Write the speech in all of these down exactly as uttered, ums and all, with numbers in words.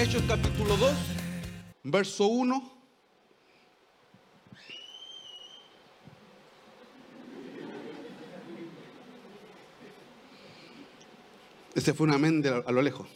Hechos capítulo dos, verso uno. Ese fue un amén de a lo lejos.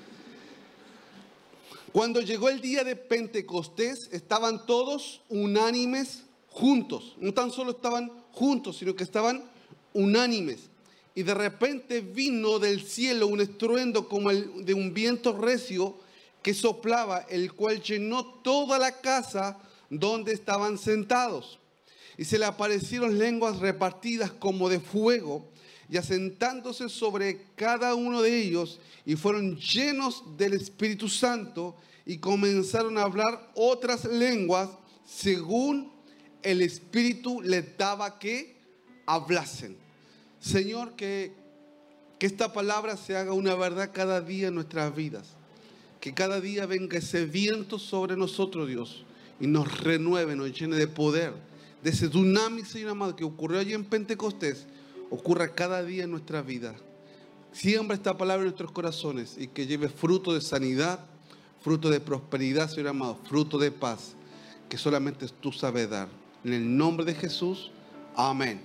Cuando llegó el día de Pentecostés, estaban todos unánimes juntos. No tan solo estaban juntos, sino que estaban unánimes. Y de repente vino del cielo un estruendo como el de un viento recio que soplaba, el cual llenó toda la casa donde estaban sentados. Y se le aparecieron lenguas repartidas como de fuego, y asentándose sobre cada uno de ellos, y fueron llenos del Espíritu Santo, y comenzaron a hablar otras lenguas, según el Espíritu les daba que hablasen. Señor, que, que esta palabra se haga una verdad cada día en nuestras vidas. Que cada día venga ese viento sobre nosotros, Dios, y nos renueve, nos llene de poder. De ese tsunami, Señor amado, que ocurrió allí en Pentecostés, ocurra cada día en nuestra vida. Siembra esta palabra en nuestros corazones y que lleve fruto de sanidad, fruto de prosperidad, Señor amado, fruto de paz, que solamente tú sabes dar. En el nombre de Jesús, amén.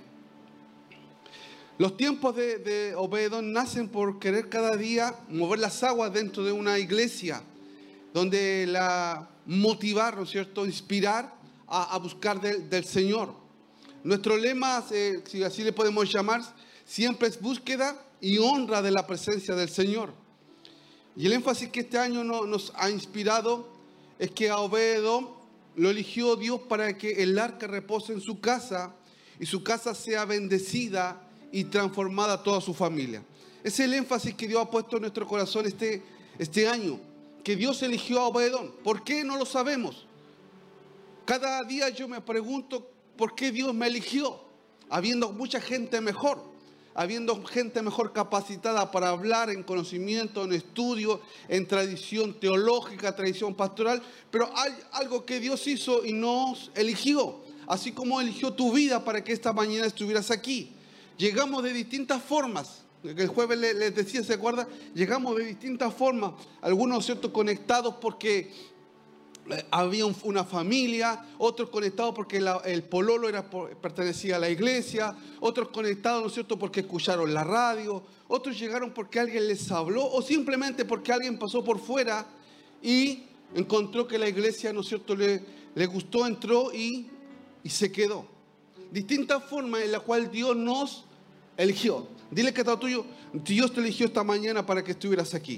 Los tiempos de, de Obed-edom nacen por querer cada día mover las aguas dentro de una iglesia, donde la motivar, ¿no es cierto?, inspirar a, a buscar del, del Señor. Nuestro lema, eh, si así le podemos llamar, siempre es búsqueda y honra de la presencia del Señor. Y el énfasis que este año no, nos ha inspirado es que a Obed-edom lo eligió Dios para que el arca repose en su casa y su casa sea bendecida y transformada toda su familia. Ese es el énfasis que Dios ha puesto en nuestro corazón este, este año, que Dios eligió a Obed-edom. ¿Por qué? No lo sabemos. Cada día yo me pregunto, ¿por qué Dios me eligió? Habiendo mucha gente mejor, habiendo gente mejor capacitada para hablar en conocimiento, en estudio, en tradición teológica, tradición pastoral, pero hay algo que Dios hizo y nos eligió, así como eligió tu vida para que esta mañana estuvieras aquí. Llegamos de distintas formas. El jueves les decía, ¿se acuerda? Llegamos de distintas formas, algunos, ¿cierto?, conectados porque había una familia, otros conectados porque la, el pololo era, pertenecía a la iglesia, otros conectados, ¿no es cierto?, porque escucharon la radio, otros llegaron porque alguien les habló o simplemente porque alguien pasó por fuera y encontró que la iglesia, ¿no es cierto?, le, le gustó, entró y, y se quedó. Distintas formas en las cuales Dios nos eligió. Dile que está tuyo, Dios te eligió esta mañana para que estuvieras aquí.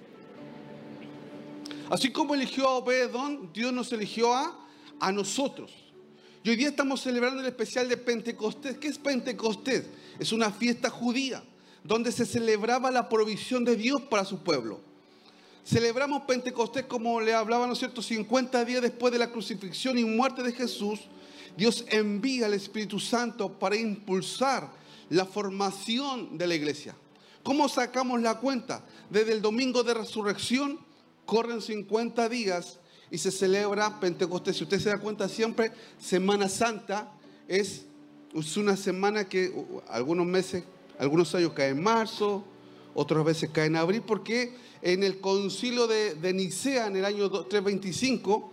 Así como eligió a Obed-edom, Dios nos eligió a, a nosotros. Y hoy día estamos celebrando el especial de Pentecostés. ¿Qué es Pentecostés? Es una fiesta judía donde se celebraba la provisión de Dios para su pueblo. Celebramos Pentecostés, como le hablaba, ¿no es cierto?, cincuenta días después de la crucifixión y muerte de Jesús. Dios envía al Espíritu Santo para impulsar la formación de la iglesia. ¿Cómo sacamos la cuenta? Desde el domingo de resurrección corren cincuenta días y se celebra Pentecostés. Si usted se da cuenta, siempre Semana Santa es, es una semana que algunos meses, algunos años cae en marzo, otras veces cae en abril, porque en el concilio de, de Nicea en el año trescientos veinticinco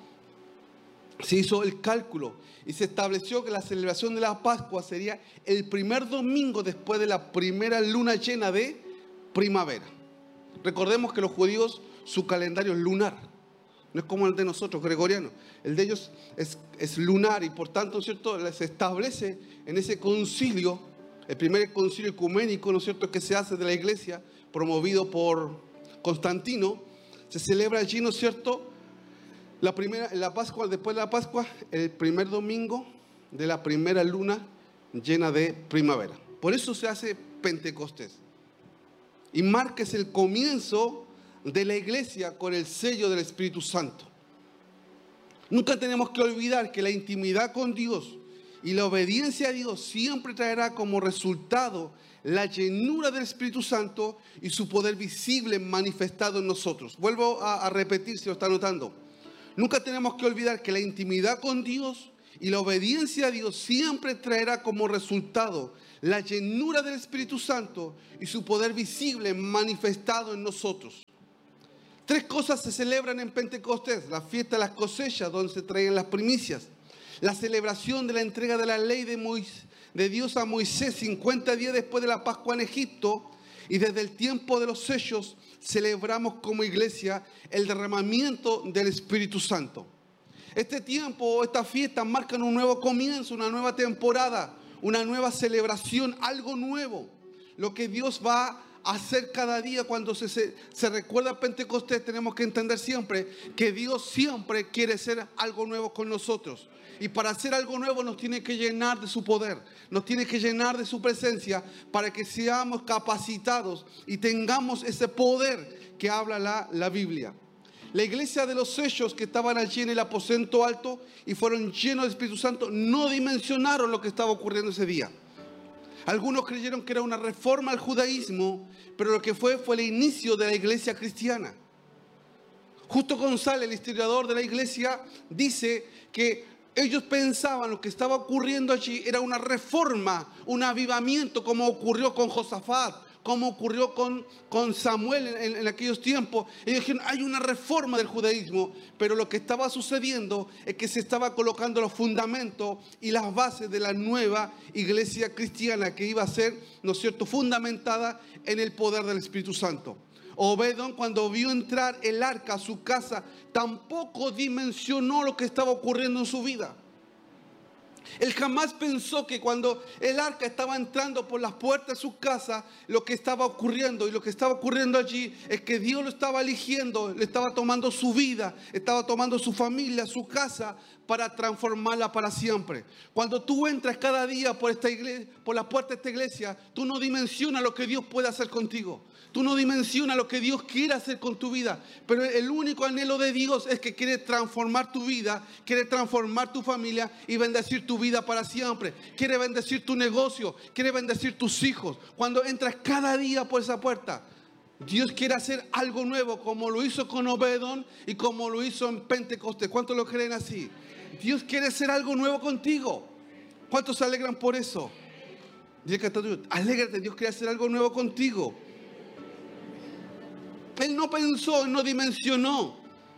se hizo el cálculo y se estableció que la celebración de la Pascua sería el primer domingo después de la primera luna llena de primavera. Recordemos que los judíos, su calendario es lunar, no es como el de nosotros, gregoriano. El de ellos es, es lunar y por tanto, ¿cierto?, se establece en ese concilio, el primer concilio ecuménico, ¿no es cierto?, que se hace de la iglesia, promovido por Constantino. Se celebra allí, ¿no es cierto?, La primera, la Pascua, después de la Pascua, el primer domingo de la primera luna llena de primavera. Por eso se hace Pentecostés. Y marca es el comienzo de la iglesia con el sello del Espíritu Santo. Nunca tenemos que olvidar que la intimidad con Dios y la obediencia a Dios siempre traerá como resultado la llenura del Espíritu Santo y su poder visible manifestado en nosotros. Vuelvo a, a repetir si lo está notando. Nunca tenemos que olvidar que la intimidad con Dios y la obediencia a Dios siempre traerá como resultado la llenura del Espíritu Santo y su poder visible manifestado en nosotros. Tres cosas se celebran en Pentecostés: la fiesta de las cosechas, donde se traen las primicias; la celebración de la entrega de la ley de, Moisés, de Dios a Moisés cincuenta días después de la Pascua en Egipto; y desde el tiempo de los sellos celebramos como iglesia el derramamiento del Espíritu Santo. Este tiempo, estas fiestas marcan un nuevo comienzo, una nueva temporada, una nueva celebración, algo nuevo. Lo que Dios va a hacer cada día cuando se, se, se recuerda Pentecostés, tenemos que entender siempre que Dios siempre quiere hacer algo nuevo con nosotros. Y para hacer algo nuevo nos tiene que llenar de su poder, nos tiene que llenar de su presencia para que seamos capacitados y tengamos ese poder que habla la, la Biblia. La iglesia de los sellos que estaban allí en el aposento alto y fueron llenos del Espíritu Santo no dimensionaron lo que estaba ocurriendo ese día. Algunos creyeron que era una reforma al judaísmo, pero lo que fue fue el inicio de la iglesia cristiana. Justo González, el historiador de la iglesia, dice que ellos pensaban lo que estaba ocurriendo allí era una reforma, un avivamiento, como ocurrió con Josafat, como ocurrió con, con Samuel en, en, en aquellos tiempos. Ellos dijeron, hay una reforma del judaísmo, pero lo que estaba sucediendo es que se estaba colocando los fundamentos y las bases de la nueva iglesia cristiana que iba a ser, ¿no es cierto?, fundamentada en el poder del Espíritu Santo. Obed-edom, cuando vio entrar el arca a su casa, tampoco dimensionó lo que estaba ocurriendo en su vida. Él jamás pensó que cuando el arca estaba entrando por las puertas de su casa, lo que estaba ocurriendo, y lo que estaba ocurriendo allí es que Dios lo estaba eligiendo, le estaba tomando su vida, estaba tomando su familia, su casa, para transformarla para siempre. Cuando tú entras cada día por esta iglesia, por la puerta de esta iglesia, tú no dimensionas lo que Dios puede hacer contigo. Tú no dimensionas lo que Dios quiere hacer con tu vida. Pero el único anhelo de Dios es que quiere transformar tu vida, quiere transformar tu familia y bendecir tu vida para siempre. Quiere bendecir tu negocio, quiere bendecir tus hijos. Cuando entras cada día por esa puerta, Dios quiere hacer algo nuevo, como lo hizo con Obed-edom y como lo hizo en Pentecostés. ¿Cuántos lo creen así? Dios quiere hacer algo nuevo contigo. ¿Cuántos se alegran por eso? Alégrate, Dios quiere hacer algo nuevo contigo. Él no pensó, no dimensionó.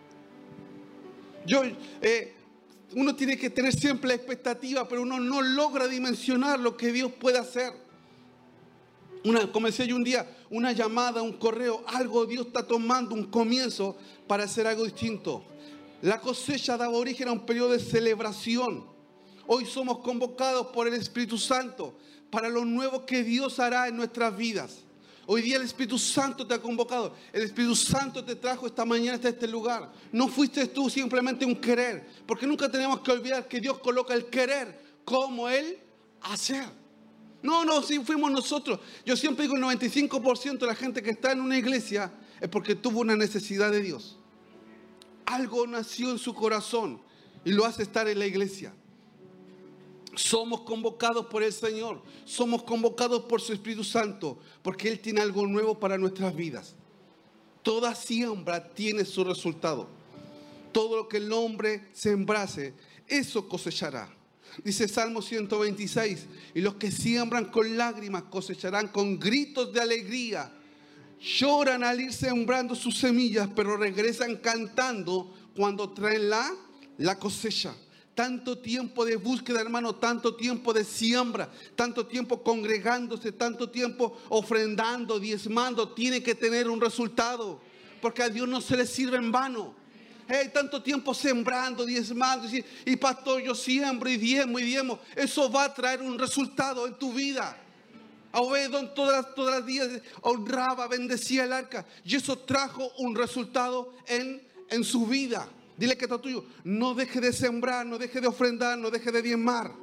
Yo, eh, uno tiene que tener siempre la expectativa, pero uno no logra dimensionar lo que Dios puede hacer. Una, como decía yo un día, una llamada, un correo, algo Dios está tomando, un comienzo para hacer algo distinto. La cosecha daba origen a un periodo de celebración. Hoy somos convocados por el Espíritu Santo para lo nuevo que Dios hará en nuestras vidas. Hoy día el Espíritu Santo te ha convocado. El Espíritu Santo te trajo esta mañana hasta este lugar. No fuiste tú simplemente un querer. Porque nunca tenemos que olvidar que Dios coloca el querer como el hacer. No, no, sí fuimos nosotros. Yo siempre digo el noventa y cinco por ciento de la gente que está en una iglesia es porque tuvo una necesidad de Dios. Algo nació en su corazón y lo hace estar en la iglesia. Somos convocados por el Señor, somos convocados por su Espíritu Santo, porque Él tiene algo nuevo para nuestras vidas. Toda siembra tiene su resultado. Todo lo que el hombre sembrase, eso cosechará. Dice Salmo ciento veintiséis, y los que siembran con lágrimas cosecharán con gritos de alegría. Lloran al ir sembrando sus semillas, pero regresan cantando cuando traen la, la cosecha. Tanto tiempo de búsqueda, hermano, tanto tiempo de siembra, tanto tiempo congregándose, tanto tiempo ofrendando, diezmando, tiene que tener un resultado, porque a Dios no se le sirve en vano. Hey, tanto tiempo sembrando, diezmando, y, y pastor, yo siembro y diezmo y diezmo, eso va a traer un resultado en tu vida. A Obed-edom todas, todas las días honraba, bendecía el arca, y eso trajo un resultado en, en su vida. Dile que está tuyo, no deje de sembrar, no deje de ofrendar, no deje de diezmar.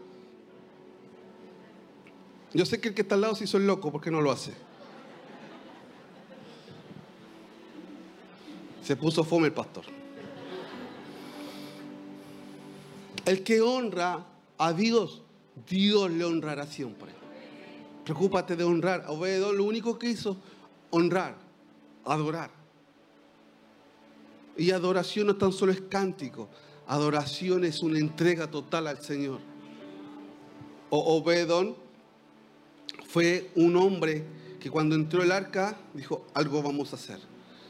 Yo sé que el que está al lado se hizo el loco, porque no lo hace. Se puso fome el pastor. El que honra a Dios, Dios le honrará siempre. Preocúpate de honrar. A Obed-edom lo único que hizo, honrar, adorar. Y adoración no tan solo es cántico, adoración es una entrega total al Señor. Obed-edom fue un hombre que cuando entró el arca dijo, algo vamos a hacer.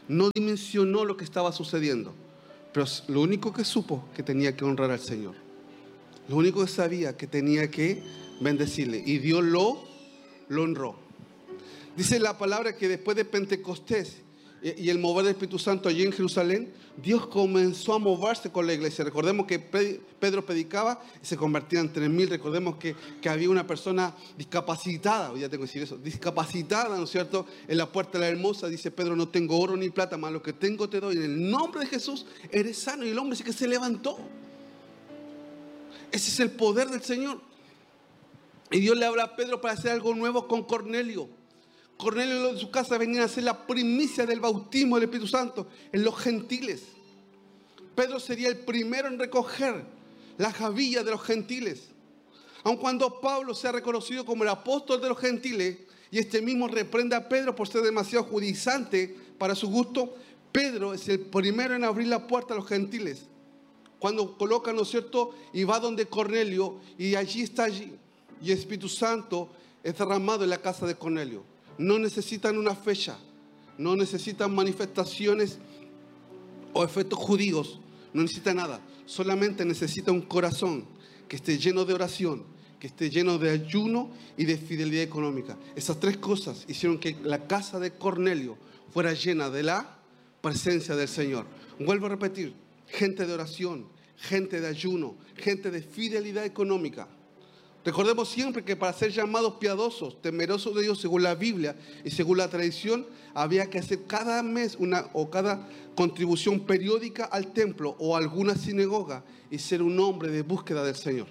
no dimensionó lo que estaba sucediendo, pero lo único que supo que tenía que honrar al Señor. Lo único que sabía que tenía que bendecirle. Y Dios lo, lo honró. Dice la palabra que después de Pentecostés y el mover del Espíritu Santo allí en Jerusalén, Dios comenzó a moverse con la iglesia. Recordemos que Pedro predicaba y se convertían tres mil. Recordemos que, que había una persona discapacitada, ya tengo que decir eso, discapacitada, ¿no es cierto? En la puerta de la hermosa dice Pedro: no tengo oro ni plata, mas lo que tengo te doy. En el nombre de Jesús eres sano. Y el hombre dice que se levantó. Ese es el poder del Señor. Y Dios le habla a Pedro para hacer algo nuevo con Cornelio. Cornelio de su casa venían a hacer la primicia del bautismo del Espíritu Santo en los gentiles. Pedro sería el primero en recoger la gavilla de los gentiles. Aun cuando Pablo sea reconocido como el apóstol de los gentiles y este mismo reprenda a Pedro por ser demasiado judaizante para su gusto, Pedro es el primero en abrir la puerta a los gentiles. Cuando coloca, ¿no es cierto?, y va donde Cornelio, y allí está allí. Y el Espíritu Santo es derramado en la casa de Cornelio. No necesitan una fecha, no necesitan manifestaciones o efectos judíos, no necesitan nada. Solamente necesita un corazón que esté lleno de oración, que esté lleno de ayuno y de fidelidad económica. Esas tres cosas hicieron que la casa de Cornelio fuera llena de la presencia del Señor. Vuelvo a repetir: gente de oración, gente de ayuno, gente de fidelidad económica. Recordemos siempre que para ser llamados piadosos, temerosos de Dios según la Biblia y según la tradición, había que hacer cada mes una o cada contribución periódica al templo o a alguna sinagoga y ser un hombre de búsqueda del Señor.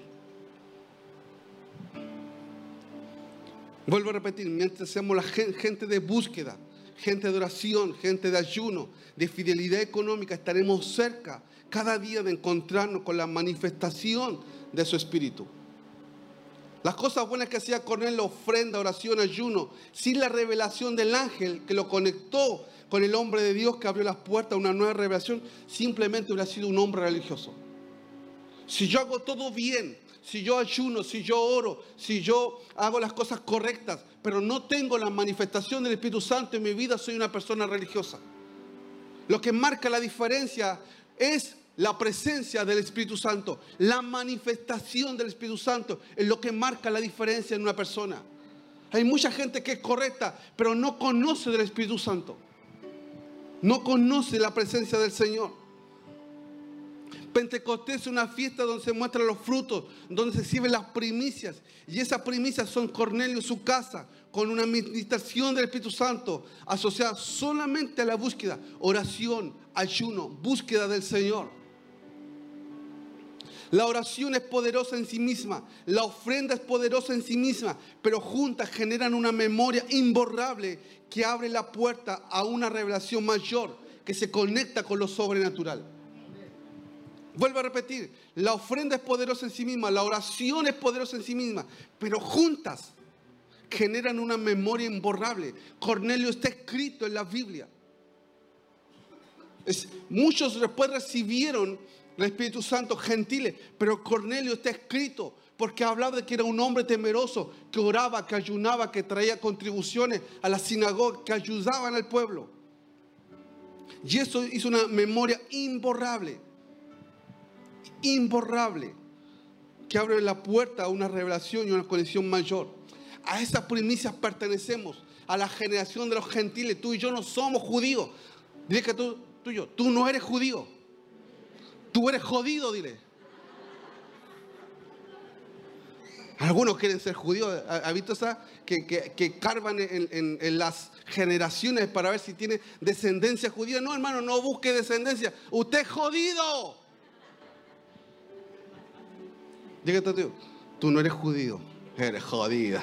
Vuelvo a repetir: mientras seamos la gente de búsqueda, gente de oración, gente de ayuno, de fidelidad económica, estaremos cerca cada día de encontrarnos con la manifestación de su Espíritu. Las cosas buenas que hacía Cornelio, ofrenda, oración, ayuno, sin la revelación del ángel que lo conectó con el hombre de Dios que abrió las puertas a una nueva revelación, simplemente hubiera sido un hombre religioso. Si yo hago todo bien, si yo ayuno, si yo oro, si yo hago las cosas correctas, pero no tengo la manifestación del Espíritu Santo en mi vida, soy una persona religiosa. Lo que marca la diferencia es la presencia del Espíritu Santo. La manifestación del Espíritu Santo es lo que marca la diferencia en una persona. Hay mucha gente que es correcta, pero no conoce del Espíritu Santo. No conoce la presencia del Señor. Pentecostés es una fiesta donde se muestran los frutos, donde se sirven las primicias. Y esas primicias son Cornelio y su casa, con una administración del Espíritu Santo asociada solamente a la búsqueda, oración, ayuno, búsqueda del Señor. La oración es poderosa en sí misma, la ofrenda es poderosa en sí misma, pero juntas generan una memoria imborrable que abre la puerta a una revelación mayor que se conecta con lo sobrenatural. Vuelvo a repetir: la ofrenda es poderosa en sí misma, la oración es poderosa en sí misma, pero juntas generan una memoria imborrable. Cornelio está escrito en la Biblia. Es, muchos después recibieron el Espíritu Santo gentiles, pero Cornelio está escrito porque hablaba de que era un hombre temeroso, que oraba, que ayunaba, que traía contribuciones a la sinagoga, que ayudaban al pueblo. Y eso hizo una memoria imborrable, imborrable, que abre la puerta a una revelación y una conexión mayor. A esas primicias pertenecemos, a la generación de los gentiles. Tú y yo no somos judíos. Dile que tú, tú y yo, tú no eres judío. Tú eres jodido, dile. Algunos quieren ser judíos. ¿Has visto esa? Que, que, que carvan en, en, en las generaciones para ver si tiene descendencia judía. No, hermano, no busque descendencia. Usted es jodido. Llega tu tío. Tú no eres judío. Eres jodida.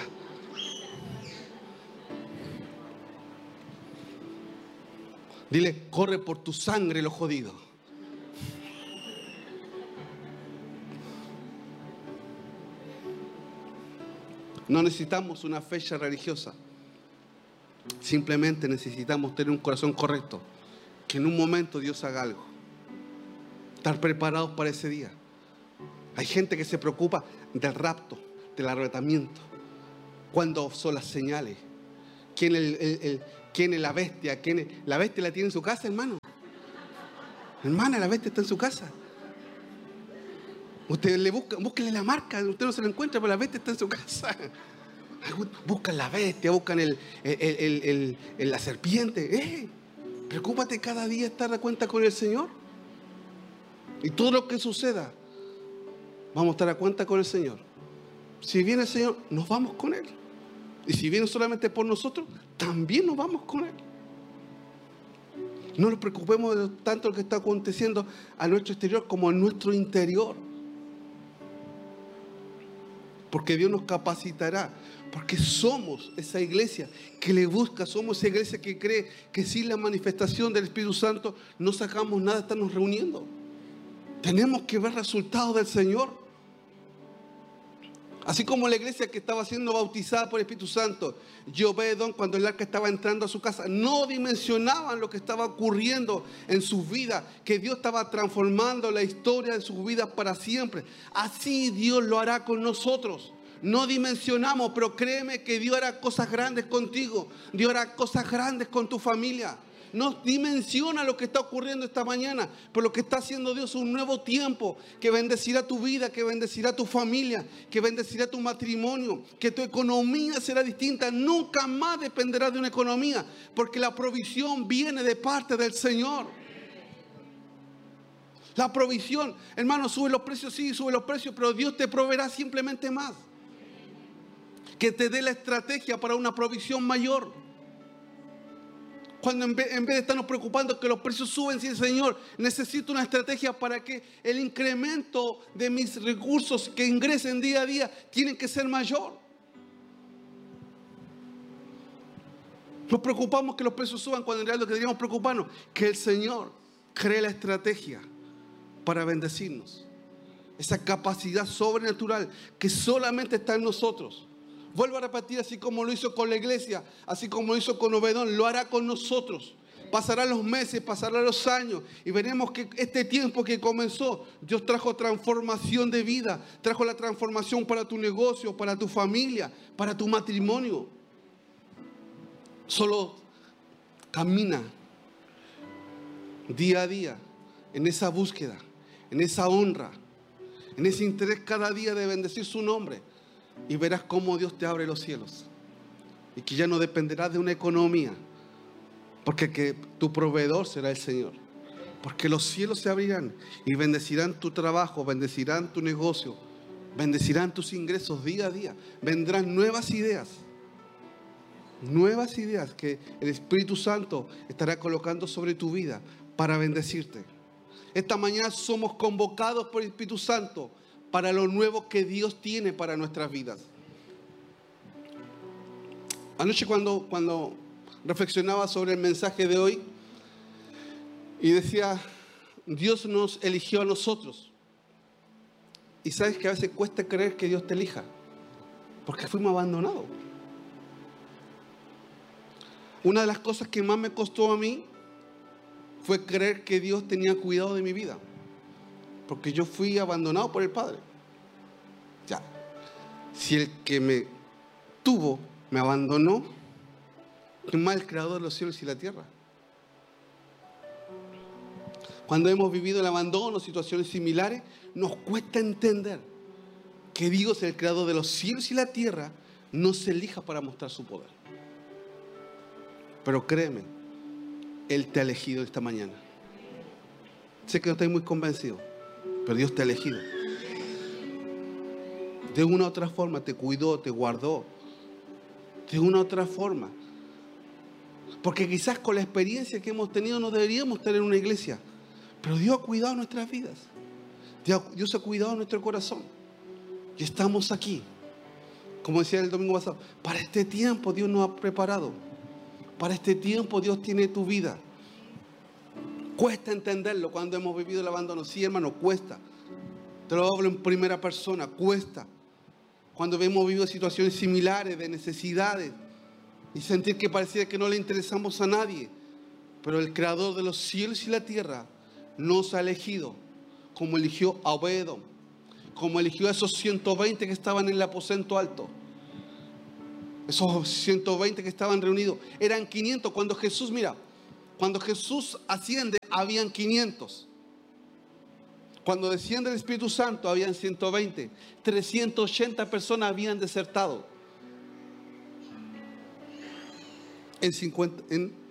Dile: corre por tu sangre lo jodido. No necesitamos una fecha religiosa. Simplemente necesitamos tener un corazón correcto. Que en un momento Dios haga algo. Estar preparados para ese día. Hay gente que se preocupa del rapto, del arrebatamiento. ¿Cuándo son las señales? ¿Quién el, el, el, ¿Quién es la bestia? ¿Quién es? La bestia la tiene en su casa, hermano. Hermana, la bestia está en su casa. Usted le busca, búsquenle la marca, usted no se la encuentra, pero la bestia está en su casa. Buscan la bestia, buscan el, el, el, el, el, la serpiente. Eh, preocúpate cada día estar a cuenta con el Señor. Y todo lo que suceda, vamos a estar a cuenta con el Señor. Si viene el Señor, nos vamos con Él. Y si viene solamente por nosotros, también nos vamos con Él. No nos preocupemos de tanto lo que está aconteciendo a nuestro exterior como a nuestro interior. Porque Dios nos capacitará. Porque somos esa iglesia que le busca. Somos esa iglesia que cree que sin la manifestación del Espíritu Santo no sacamos nada de estarnos reuniendo. Tenemos que ver resultados del Señor. Así como la iglesia que estaba siendo bautizada por el Espíritu Santo, Obed-Edom, cuando el arca estaba entrando a su casa, no dimensionaban lo que estaba ocurriendo en sus vidas, que Dios estaba transformando la historia de sus vidas para siempre. Así Dios lo hará con nosotros. No dimensionamos, pero créeme que Dios hará cosas grandes contigo. Dios hará cosas grandes con tu familia. No dimensiona lo que está ocurriendo esta mañana, pero lo que está haciendo Dios es un nuevo tiempo que bendecirá tu vida, que bendecirá tu familia, que bendecirá tu matrimonio, que tu economía será distinta. Nunca más dependerás de una economía, porque la provisión viene de parte del Señor. La provisión, hermano, sube los precios, sí, sube los precios, pero Dios te proveerá simplemente más. Que te dé la estrategia para una provisión mayor. Cuando en vez, en vez de estarnos preocupando que los precios suben, sí, Señor, necesito una estrategia para que el incremento de mis recursos que ingresen día a día tienen que ser mayor. Nos preocupamos que los precios suban cuando en realidad lo que deberíamos preocuparnos, que el Señor cree la estrategia para bendecirnos. Esa capacidad sobrenatural que solamente está en nosotros. Vuelvo a repetir, así como lo hizo con la iglesia, así como lo hizo con Obed-Edom, lo hará con nosotros. Pasarán los meses, pasarán los años y veremos que este tiempo que comenzó, Dios trajo transformación de vida, trajo la transformación para tu negocio, para tu familia, para tu matrimonio. Solo camina día a día en esa búsqueda, en esa honra, en ese interés cada día de bendecir su nombre. Y verás cómo Dios te abre los cielos. Y que ya no dependerás de una economía. Porque que tu proveedor será el Señor. Porque los cielos se abrirán y bendecirán tu trabajo, bendecirán tu negocio, bendecirán tus ingresos día a día. Vendrán nuevas ideas. Nuevas ideas que el Espíritu Santo estará colocando sobre tu vida para bendecirte. Esta mañana somos convocados por el Espíritu Santo para lo nuevo que Dios tiene para nuestras vidas. Anoche cuando, cuando reflexionaba sobre el mensaje de hoy y decía, Dios nos eligió a nosotros. Y sabes que a veces cuesta creer que Dios te elija, porque fuimos abandonados. Una de las cosas que más me costó a mí fue creer que Dios tenía cuidado de mi vida. Porque yo fui abandonado por el Padre. Ya. Si el que me tuvo me abandonó, ¿quién más es el creador de los cielos y la tierra? Cuando hemos vivido el abandono, situaciones similares, nos cuesta entender que Dios, el creador de los cielos y la tierra, nos elija para mostrar su poder. Pero créeme, Él te ha elegido esta mañana. Sé que no estáis muy convencidos, pero Dios te ha elegido. De una u otra forma te cuidó, te guardó. De una u otra forma. Porque quizás con la experiencia que hemos tenido no deberíamos estar en una iglesia. Pero Dios ha cuidado nuestras vidas. Dios ha cuidado nuestro corazón. Y estamos aquí. Como decía el domingo pasado, para este tiempo Dios nos ha preparado. Para este tiempo Dios tiene tu vida. Cuesta entenderlo cuando hemos vivido el abandono. Sí, hermano, cuesta. Te lo hablo en primera persona, cuesta. Cuando hemos vivido situaciones similares de necesidades y sentir que parecía que no le interesamos a nadie. Pero el creador de los cielos y la tierra nos ha elegido, como eligió a Obed-Edom, como eligió a esos ciento veinte que estaban en el aposento alto. Esos ciento veinte que estaban reunidos, eran quinientos. Cuando Jesús, mira, cuando Jesús asciende, habían quinientos. Cuando desciende el Espíritu Santo, habían ciento veinte. trescientas ochenta personas habían desertado. En, cincuenta, en